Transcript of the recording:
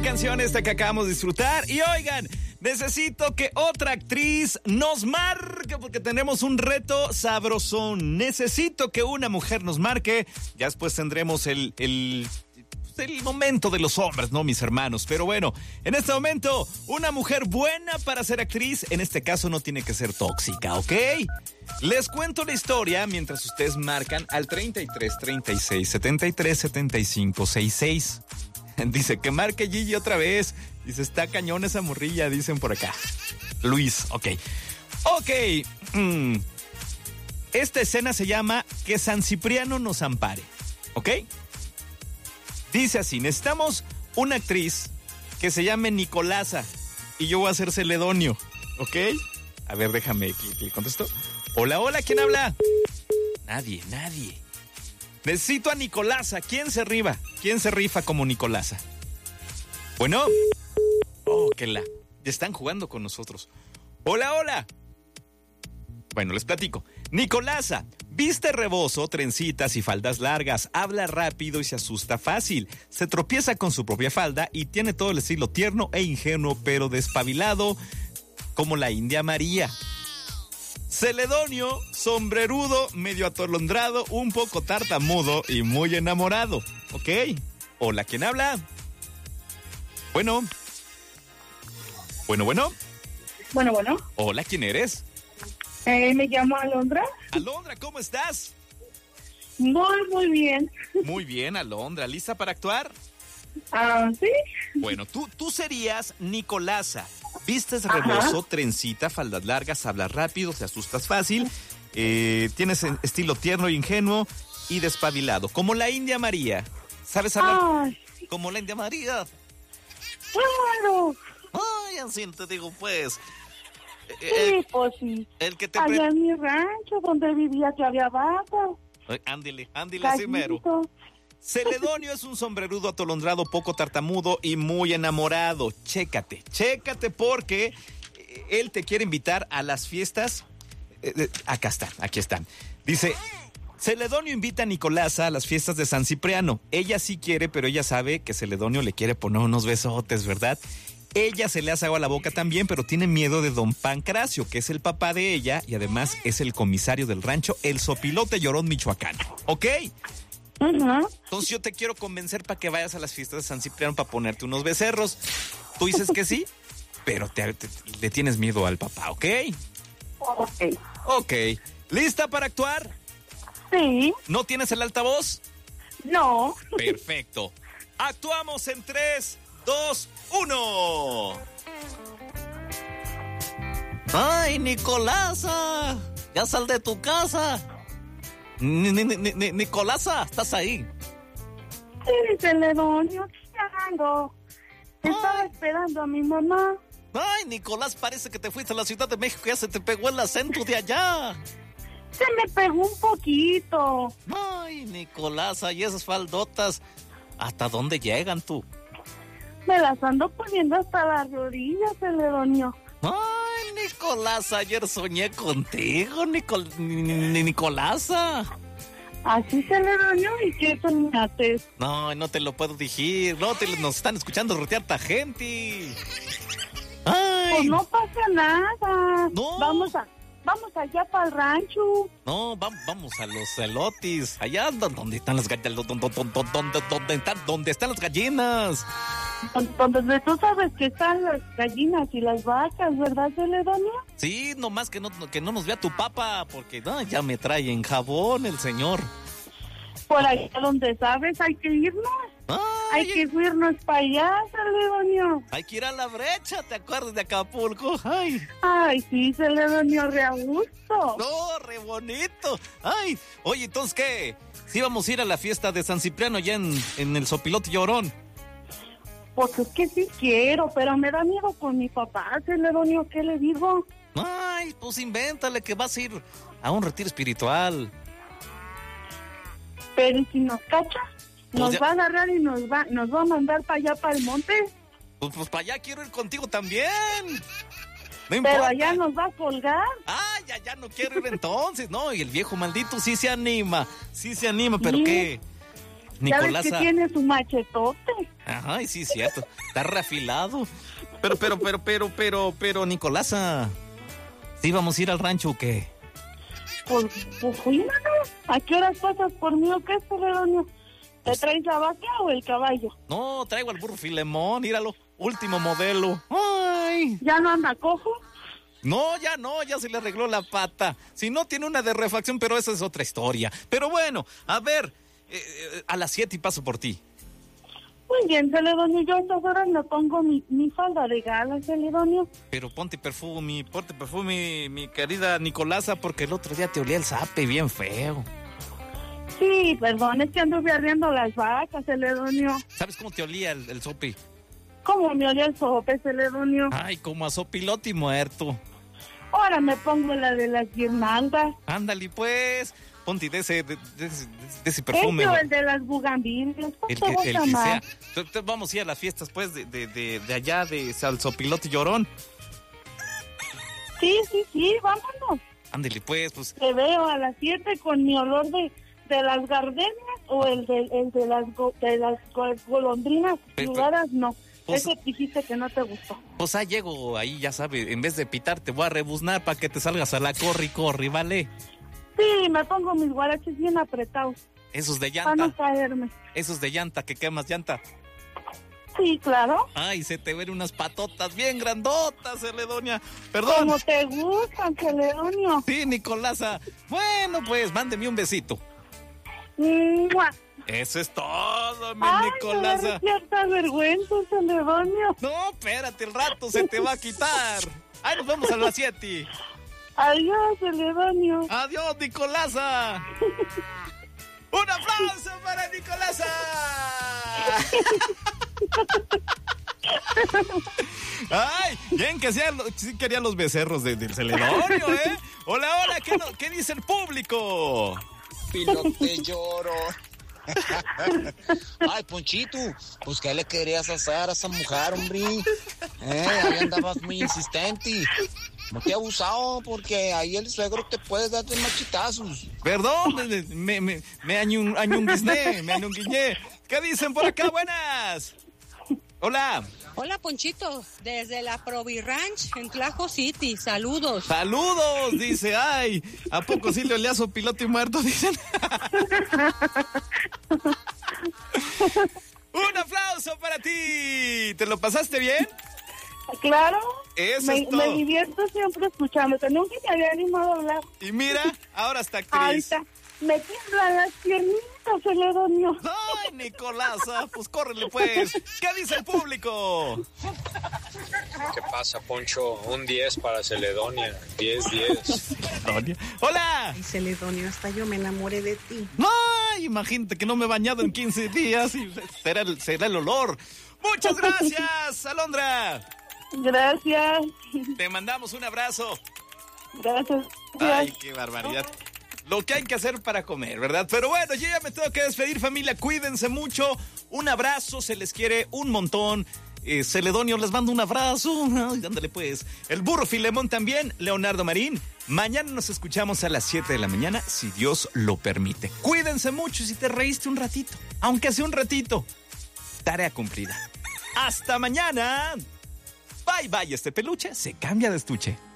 Gran canción esta que acabamos de disfrutar. Y oigan, necesito que otra actriz nos marque porque tenemos un reto sabrosón. Necesito que una mujer nos marque. Ya después tendremos el momento de los hombres, ¿no, mis hermanos? Pero bueno, en este momento, una mujer buena para ser actriz, en este caso no tiene que ser tóxica, ¿ok? Les cuento la historia mientras ustedes marcan al 33 36 73 75 66. Dice que marque Gigi otra vez. Dice, está cañón esa morrilla, dicen por acá. Luis, ok. Esta escena se llama Que San Cipriano nos ampare, ¿ok? Dice así, necesitamos una actriz que se llame Nicolasa y yo voy a ser Celedonio, ¿ok? A ver, déjame que le contesto. Hola, ¿quién habla? Nadie. Necesito a Nicolasa. ¿Quién se rifa como Nicolasa? Bueno. Ya están jugando con nosotros. Hola. Bueno, les platico. Nicolasa, viste rebozo, trencitas y faldas largas, habla rápido y se asusta fácil, se tropieza con su propia falda y tiene todo el estilo tierno e ingenuo, pero despabilado como la India María. Celedonio, sombrerudo, medio atolondrado, un poco tartamudo y muy enamorado, ¿ok? Hola, ¿quién habla? Bueno. Hola, ¿quién eres? Me llamo Alondra. Alondra, ¿cómo estás? Muy bien. Muy bien, Alondra. ¿Lista para actuar? Sí. Bueno, tú serías Nicolasa. Vistes rebozo, trencita, faldas largas, hablas rápido, te asustas fácil, tienes estilo tierno e ingenuo y despabilado. Como la India María. ¿Sabes hablar? Como la India María. Claro. Ay, así te digo, pues. Pues sí. El que te allá en mi rancho donde vivía que había vacas. Ándile, así mero. Celedonio es un sombrerudo atolondrado, poco tartamudo y muy enamorado. Chécate porque él te quiere invitar a las fiestas. Aquí están. Dice, Celedonio invita a Nicolasa a las fiestas de San Cipriano. Ella sí quiere, pero ella sabe que Celedonio le quiere poner unos besotes, ¿verdad? Ella se le hace agua a la boca también, pero tiene miedo de don Pancracio, que es el papá de ella y además es el comisario del rancho, el Sopilote Llorón Michoacán. ¿Ok? Entonces yo te quiero convencer para que vayas a las fiestas de San Cipriano para ponerte unos becerros. Tú dices que sí, pero le tienes miedo al papá, ¿ok? Ok. ¿Lista para actuar? Sí. ¿No tienes el altavoz? No. Perfecto. Actuamos en 3, 2, 1. ¡Ay, Nicolasa! ¡Ya sal de tu casa! Nicolasa, ¿estás ahí? Sí, Celedonio, estaba esperando a mi mamá. Ay, Nicolás, parece que te fuiste a la Ciudad de México, ya se te pegó el acento de allá. Se me pegó un poquito. Ay, Nicolasa, y esas faldotas, ¿hasta dónde llegan tú? Me las ando poniendo hasta las rodillas, Celedonio. Ay, Nicolasa, ayer soñé contigo, Nicolasa. Así, Celedonio, ¿y qué soñaste? No te lo puedo decir, nos están escuchando rotear gente. Ay. Pues no pasa nada. No. Vamos allá para el rancho. No, vamos a los elotes. Allá donde están las gallinas. Donde están las gallinas. Donde tú sabes que están las gallinas y las vacas, ¿verdad, Celedonio? Sí, nomás que no nos vea tu papá, porque ya me trae en jabón el señor. Por allá donde sabes hay que irnos. Hay que irnos para allá, Celedonio. Hay que ir a la brecha, ¿te acuerdas de Acapulco? Ay, sí, Celedonio, re a gusto. No, re bonito. Ay, oye, entonces, ¿qué? ¿Sí vamos a ir a la fiesta de San Cipriano allá en el Sopilote Llorón? Pues es que sí quiero, pero me da miedo con mi papá, Celedonio, ¿qué le digo? Ay, pues invéntale que vas a ir a un retiro espiritual. Pero ¿y si nos cacha? Nos va a agarrar y nos va a mandar para allá, para el monte. Pues para allá quiero ir contigo también. No importa. Pero allá nos va a colgar. Ay, ya no quiero ir entonces. No, y el viejo maldito sí se anima, pero sí. ¿qué? Nicolasa. Ya ves que tiene su machetote. Ay, sí, cierto. Está reafilado. Pero, Nicolasa, ¿sí vamos a ir al rancho o qué? Pues fuimos. ¿A qué horas pasas por mí o qué, Celedonio? ¿Te traes la vaca o el caballo? No, traigo al burro Filemón, míralo. Último modelo. Ay. ¿Ya no anda cojo? No, ya se le arregló la pata. Si no, tiene una de refacción, pero esa es otra historia. Pero bueno, a ver, a las 7 y paso por ti. Muy bien, Celedonio, yo a estas horas me pongo mi falda de gala, Celedonio. Pero ponte perfume, mi querida Nicolasa, porque el otro día te olía el zape bien feo. Sí, perdón, es que anduve arriendo las vacas, Celedonio. ¿Sabes cómo te olía el sope? ¿Cómo me olía el sope, Celedonio? Ay, como a sopilote muerto. Ahora me pongo la de las guirnaldas. Ándale, pues. Ponte de ese perfume. El de las bugambilias. El que sea. Vamos a ir a las fiestas, pues, de allá, de Salsopilote Llorón. Sí, vámonos. Ándale, pues. Te veo a las 7 con mi olor de las gardenias o el de las golondrinas jugadas, no. Pues, ese dijiste que no te gustó. Pues llego ahí, ya sabes, en vez de pitar te voy a rebuznar para que te salgas a la corri, ¿vale? Sí, me pongo mis guaraches bien apretados. Esos de llanta. Para no caerme. Esos de llanta, que quemas llanta. Sí, claro. Ay, se te ven unas patotas bien grandotas, Celedonio. Perdón. Como te gustan, Celedonio. Sí, Nicolasa. Bueno, pues, mándeme un besito. ¡Mua! Eso es todo, mi Ay, Nicolasa. me da cierta vergüenza, Celedonio. No, espérate, el rato se te va a quitar. Ay, nos vemos a las 7. Adiós, Celedonio. Adiós, Nicolasa. ¡Un aplauso para Nicolasa! Ay, bien que sea, sí quería los becerros del Celedonio, ¿eh? Hola, ¿qué dice el público? Pilote lloro. Ay, Ponchito, pues ¿qué le querías hacer a esa mujer, hombre? Ahí andabas muy insistente. No te he abusado porque ahí el suegro te puede dar de machetazos. Perdón, me añunguiñé. ¿Qué dicen por acá? Buenas. Hola. Hola, Ponchito, desde la Provi Ranch en Tlajo City. Saludos. Saludos, dice. Ay, ¿a poco sí le olía su piloto y muerto? Dicen. Un aplauso para ti. ¿Te lo pasaste bien? Claro. Eso es todo. Me divierto siempre escuchándote. Nunca me había animado a hablar. Y mira, ahora está actriz. Ahorita me tiemblan las piernitas, Celedonio. Ay, Nicolasa, pues córrele pues. ¿Qué dice el público? ¿Qué pasa, Poncho? Un 10 para Celedonia. 10. Hola. Ay, Celedonio, hasta yo me enamoré de ti. Ay, imagínate que no me he bañado en 15 días y será el olor. Muchas gracias, Alondra. Gracias. Te mandamos un abrazo. Gracias. Ay, qué barbaridad. Lo que hay que hacer para comer, ¿verdad? Pero bueno, yo ya me tengo que despedir, familia. Cuídense mucho. Un abrazo, se les quiere un montón. Celedonio, les mando un abrazo. Ay, ándale pues. El burro Filemón también. Leonardo Marín. Mañana nos escuchamos a las 7 de la mañana, si Dios lo permite. Cuídense mucho. Si te reíste un ratito, aunque sea un ratito, tarea cumplida. Hasta mañana. Bye, este peluche se cambia de estuche.